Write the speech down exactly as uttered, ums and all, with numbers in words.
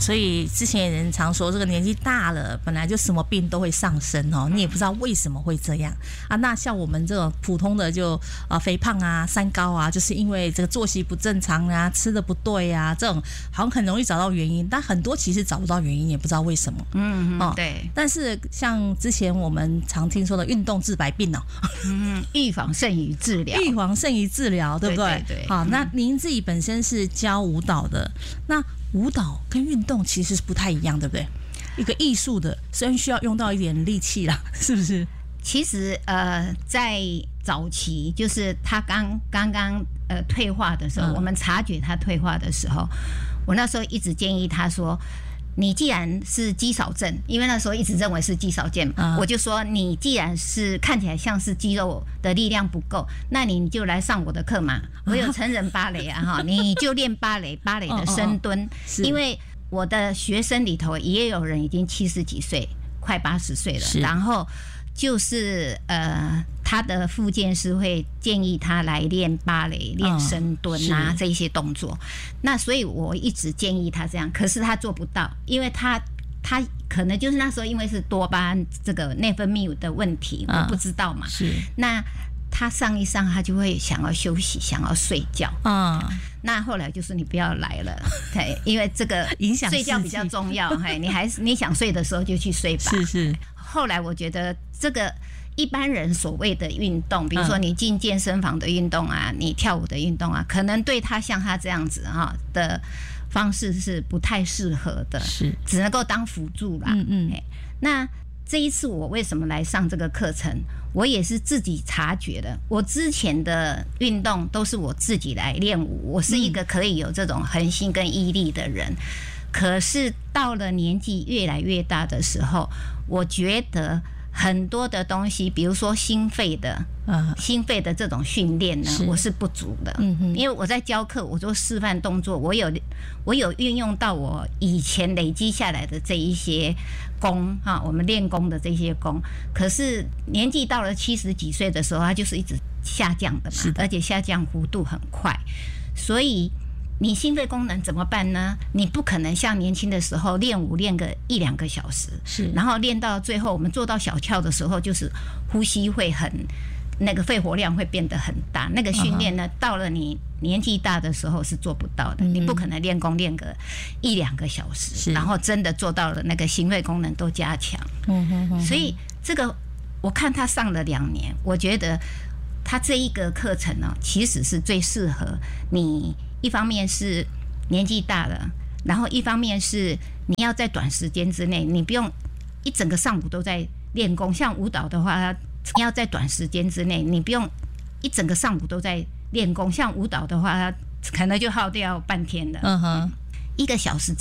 所以之前有人常说，这个年纪大了，本来就什么病都会上升哦，你也不知道为什么会这样啊。那像我们这种普通的就啊肥胖啊、三高啊，就是因为这个作息不正常啊、吃的不对啊，这种好像很容易找到原因，但很多其实找不到原因，也不知道为什么。 嗯嗯，对。 但是像之前我们常听说的运动治百病哦， 嗯，预防胜于治疗， 预防胜于治疗，对不对？ 对对对。 好，那您自己本身是教舞蹈的，那舞蹈跟运动其实是不太一样，对不对？一个艺术的，虽然需要用到一点力气啦，是不是？ 其实呃，在早期，就是他刚刚刚呃退化的时候，嗯、我们察觉他退化的时候，我那时候一直建议他说。你既然是肌少症，因为那时候一直认为是肌少症嘛，嗯、我就说你既然是看起来像是肌肉的力量不够，那你就来上我的课嘛。我有成人芭蕾啊，哈，你就练芭蕾，芭蕾的深蹲。哦哦哦，因为我的学生里头也有人已经七十几岁，快八十岁了，然后就是呃，他的复健师会建议他来练芭蕾、练深蹲啊、嗯、这一些动作。那所以我一直建议他这样，可是他做不到，因为他他可能就是那时候因为是多巴胺这个内分泌的问题，嗯、我不知道嘛。是。那他上一上，他就会想要休息，想要睡觉。嗯。那后来就是你不要来了，对，因为这个影响睡觉比较重要。嘿，你还是你想睡的时候就去睡吧。是是。后来我觉得这个一般人所谓的运动，比如说你进健身房的运动啊，你跳舞的运动啊，可能对他像他这样子哈的方式是不太适合的，是只能够当辅助啦。嗯嗯。那这一次我为什么来上这个课程？我也是自己察觉的。我之前的运动都是我自己来练舞，我是一个可以有这种恒心跟毅力的人。可是到了年纪越来越大的时候，我觉得很多的东西，比如说心肺的，嗯，心肺的这种训练呢，我是不足的。嗯嗯，因为我在教课，我做示范动作，我有我有运用到我以前累积下来的这一些功哈，我们练功的这些功。可是年纪到了七十几岁的时候，它就是一直下降的嘛，而且下降幅度很快，所以。你心肺功能怎么办呢？你不可能像年轻的时候练舞练个一两个小时，是，然后练到最后，我们做到小窍的时候，就是呼吸会很那个肺活量会变得很大。那个训练呢，到了你年纪大的时候是做不到的，你不可能练功练个一两个小时，然后真的做到了那个心肺功能都加强。所以这个我看他上了两年，我觉得他这一个课程呢，其实是最适合你。一方面是年纪大了，然后一方面是你要在短时间之内，你不用一整个上午都在练功。像舞蹈的话，你要在短时间之内，你不用一整个上午都在练功。像舞蹈的话，可能就耗掉半天了。嗯哼，一个小时之